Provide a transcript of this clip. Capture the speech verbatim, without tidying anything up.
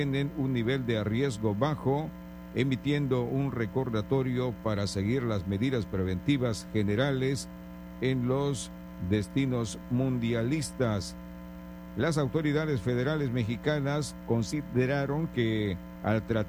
tienen un nivel de riesgo bajo, emitiendo un recordatorio para seguir las medidas preventivas generales en los destinos mundialistas. Las autoridades federales mexicanas consideraron que al tratar